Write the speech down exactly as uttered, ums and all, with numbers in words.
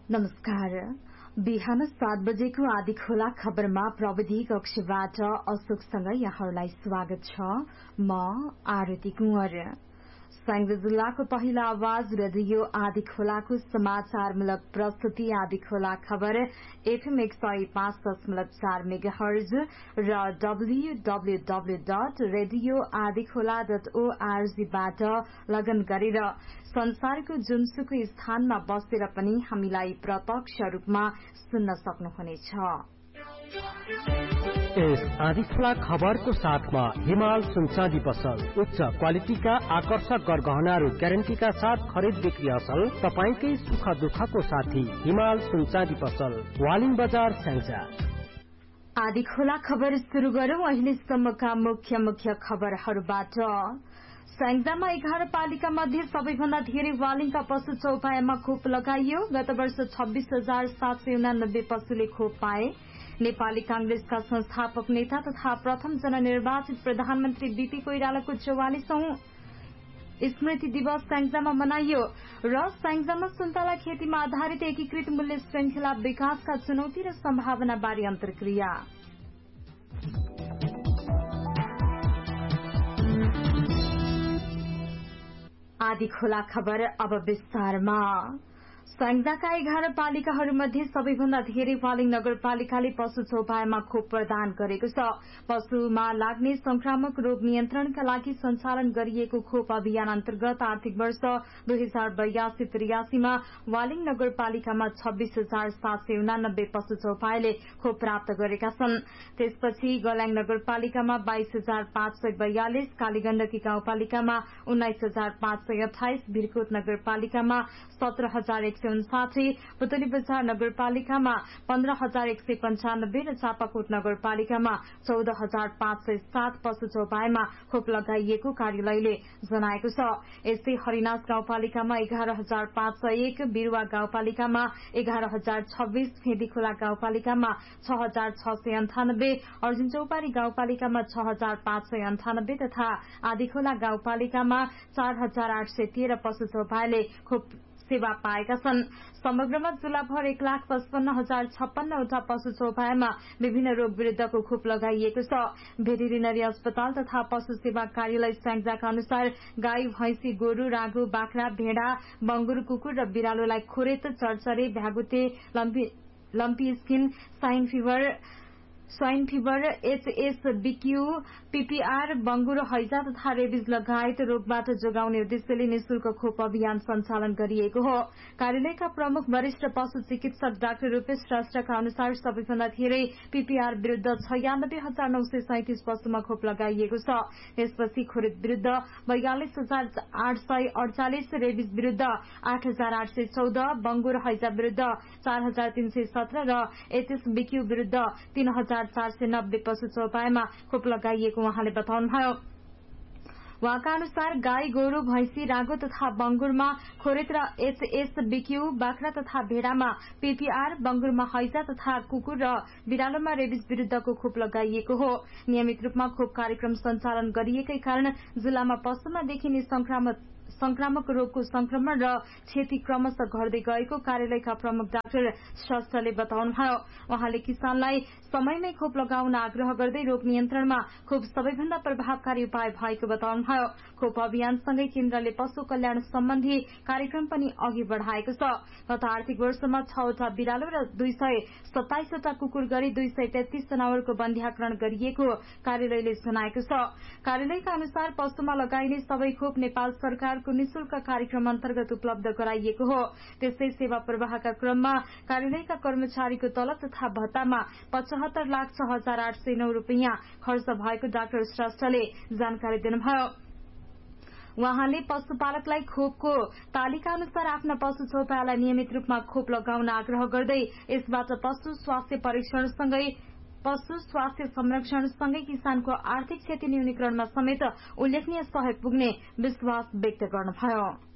नमस्कार। बिहान सात बजेको आदि खोला खबरमा प्रविधि कक्षबाट अशोकसँग यहाँहरूलाई स्वागत छ। म आरती कुंवर। संघ जिल्लाको पहिलो आवाज रेडियो आदि खोलाको समाचारमूलक प्रस्तुति आदि खोला खबर एफएम एक सय पाँच दशमलव चार मेगा हर्ज र डब्ल्यूडब्ल्यूडब्ल्यू डट रेडियो आदि खोला डट ओआरजीबाट लगन गरेर संसारको जुनसुकै स्थानमा बसेर पनि हामीलाई प्रत्यक्ष रूपमा सुन्न सक्नुहुनेछ। यस आदिखोला खबरको साथमा हिमाल सुनचाँदी पसल उच्च क्वालिटीका आकर्षक गरगहनाहरू ग्यारेन्टीका साथ खरिद बिक्री असल तपाईकै सुख दुःखको साथी हिमाल सुनचाँदी पसल वालिङ बजार स्याङ्जा। आदिखोला खबर सुरु गरौं अहिलेसम्मका मुख्य मुख्य खबरहरूबाट। स्याङ्जामा एघार पालिका मध्ये सबैभन्दा धेरै वालिङका पशु चौपायामा खोप लगाइयो। गत वर्ष छब्बीस हजार सात सय उनानब्बे पशुले खोप पाए। नेपाली कांग्रेसका संस्थापक नेता तथा प्रथम जननिर्वाचित प्रधानमन्त्री बीपी कोइरालाको चौवालीसौं स्मृति दिवस स्याङ्जामा मनाइयो र स्याङ्जामा सुन्तला खेतीमा आधारित एकीकृत मूल्य श्रृंखला विकासका चुनौती र सम्भावना बारे अन्तर्क्रिया। आदि खोला खबर अब विस्तारमा। स्याङ्जाका एघार पालिकाहरूमध्ये सबैभन्दा धेरै वालिङ नगरपालिकाले पशु चौपायामा खोप प्रदान गरेको छ। पशुमा लाग्ने संक्रामक रोग नियन्त्रणका लागि सञ्चालन गरिएको खोप अभियान अन्तर्गत आर्थिक वर्ष दुई हजार बयासी त्रियासीमा वालिङ नगरपालिकामा छब्बीस हजार सात सय उनानब्बे पशु चौपायाले खोप प्राप्त गरेका छन्। त्यसपछि गल्याङ नगरपालिकामा बाइस हजार पाँच सय बयालिस, कालीगण्डकी गाउँपालिकामा उन्नाइस हजार पाँच सय अठाइस, भिरकोट नगरपालिकामा सत्र हजार एक सय उन्साठी, पुतली बजार नगरपालिकामा पन्ध्र हजार एक सय पञ्चानब्बे र चापाकोट नगरपालिकामा चौध हजार पाँच सय सात पशु चौपायामा खोप लगाइएको कार्यालयले जनाएको छ। यस्तै हरिनाश गाउँपालिकामा एघार हजार पाँच सय एक, बिरुवा गाउँपालिकामा एघार हजार छब्बीस, फेदीखोला गाउँपालिकामा छ हजार छ सय अन्ठानब्बे, अर्जुन चौपारी गाउँपालिकामा छ हजार पाँच सय अन्ठानब्बे तथा आदिखोला गाउँपालिकामा चार हजार आठ सय तेह्र पशु चौपायाले खोप सेवा पाएका छन्। समग्रमा जिल्लाभर एक लाख पचपन्न हजार छप्पन्नवटा पशु चौपायामा विभिन्न रोग विरूद्धको खोप लगाइएको छ। भेटेरिनरी अस्पताल तथा पशु सेवा कार्यालय स्याङ्जाका अनुसार गाई, भैंसी, गोरु, रागु, बाख्रा, भेडा, बंगुर, कुकुर र बिरालोलाई खोरेत, चरचरे, भ्यागुते, lumpy, lumpy skin, swine fever swine fever, एचएसबीक्यू, PPR, बंगुर हैजा तथा रेबिज लगायत रोगबाट जोगाउने उद्देश्यले निशुल्क खोप अभियान सञ्चालन गरिएको हो। कार्यालयका प्रमुख वरिष्ठ पशु चिकित्सक डाक्टर रूपेश श्रेष्ठका अनुसार सबैभन्दा धेरै पीपीआर विरूद्ध छयानब्बे हजार नौ सय सैतिस पशुमा खोप लगाइएको छ। त्यसपछि खोरेत विरूद्ध बयालिस हजार आठ सय अडचालिस, रेबिज विरूद्ध आठ हजार आठ सय चौध, बंगुर हैजा विरूद्ध चार हजार तीन सय सत्र र एचएसबीक्यू विरूद्ध तीन हजार चार सय नब्बे पशु चौपायामा खोप लगाइएको उहाँले बताउनुभयो। उहाँका अनुसार गाई, गोरु, भैंसी, रागो तथा बंगुरमा खोरेत र एचएसबीक्यू, बाख्रा तथा भेडामा पीपीआर, बंगुरमा हैजा तथा कुकुर र बिरालोमा रेबिज विरूद्धको खोप लगाइएको हो। नियमित रूपमा खोप कार्यक्रम सञ्चालन गरिएकै कारण जिल्लामा पशुमा देखिने संक्रामक संक्रामक रोगको संक्रमण र क्षति क्रमशः घट्दै गएको कार्यालयका प्रमुख डाक्टर श्रेष्ठले बताउनुभयो। उहाँले किसानलाई समयमै खोप लगाउन आग्रह गर्दै रोग नियन्त्रणमा खोप सबैभन्दा प्रभावकारी उपाय भएको बताउनुभयो। खोप अभियानसँगै केन्द्रले पशु कल्याण सम्बन्धी कार्यक्रम पनि अघि बढ़ाएको छ। गत आर्थिक वर्षमा छवटा बिरालो र दुई सय सत्ताइसवटा कुकुर गरी दुई सय तेत्तीस जनावरको बन्ध्याकरण गरिएको कार्यालयले जनाएको छ। कार्यालयका अनुसार पशुमा लगाइने सबै खोप नेपाल सरकारको निशुल्क कार्यक्रम अन्तर्गत उपलब्ध गराइएको हो। त्यस्तै सेवा प्रवाहका क्रममा कार्यालयका कर्मचारीको तलब तथा भत्तामा पचहत्तर लाख छ हजार आठ सय नौ रूपियाँ खर्च भएको डाक्टर श्रेष्ठले जानकारी दिनुभयो। उहाँले पशुपालकलाई खोपको तालिका अनुसार आफ्ना पशु चौपायालाई नियमित रूपमा खोप लगाउन आग्रह गर्दै यसबाट पशु स्वास्थ्य परीक्षणसँगै पशु स्वास्थ्य संरक्षणसँगै किसानको आर्थिक क्षति न्यूनीकरणमा समेत उल्लेखनीय सहयोग पुग्ने विश्वास व्यक्त गर्नुभयो।